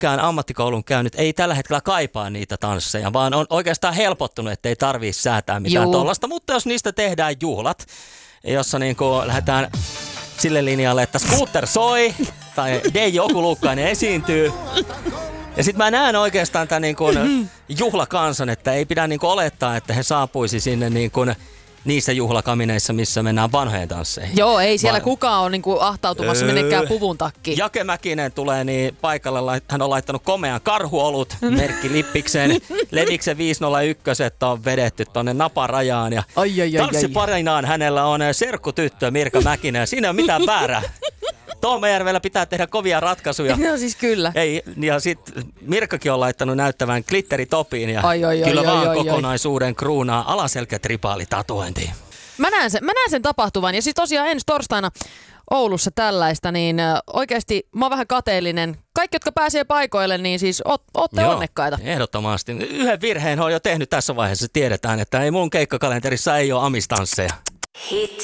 yksikään ammattikoulun käynyt ei tällä hetkellä kaipaa niitä tansseja, vaan on oikeastaan helpottunut, että ei tarvitse säätää mitään tollasta. Mutta jos niistä tehdään juhlat, jossa niin kuin lähdetään sille linjalle, että scooter soi tai DJ Okulukkainen esiintyy. Ja sitten mä näen oikeastaan tämän niin kuin juhlakansan, että ei pidä niin kuin olettaa, että he saapuisi sinne niin kuin niissä juhlakamineissa, missä mennään vanhojen tansseihin. Joo, ei siellä kukaan ole niinku ahtautumassa minnekään puvun takkiin. Jake Mäkinen tulee niin paikalle, hän on laittanut komean karhuolut, merkki Lippiksen, Leviksen 501 on vedetty tonne naparajaan ja tanssiparinaan hänellä on serkkutyttö Mirka Mäkinen ja siinä ei ole mitään väärää. Tohmajärvellä pitää tehdä kovia ratkaisuja. No siis kyllä. Ei, ja sitten Mirkkakin on laittanut näyttävän glitteritopiin ja kyllä vaan kokonaisuuden kruunaa alaselkätripaalitatuointiin. Mä näen sen tapahtuvan ja siis tosiaan ensi torstaina Oulussa tällaista, niin oikeasti mä oon vähän kateellinen. Kaikki, jotka pääsee paikoille, niin siis ootte onnekkaita. Ehdottomasti. Yhden virheen on jo tehnyt tässä vaiheessa. Tiedetään, että ei mun keikkakalenterissa ei ole amistansseja. Hit.